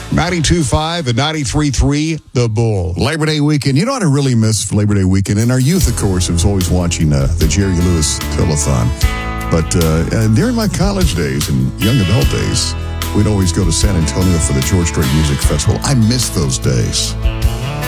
92.5 and 93.3, The Bull. Labor Day weekend. You know what I really miss Labor Day weekend? And our youth, of course, was always watching the Jerry Lewis telethon. But during my college days and young adult days, we'd always go to San Antonio for the George Strait Music Festival. I miss those days.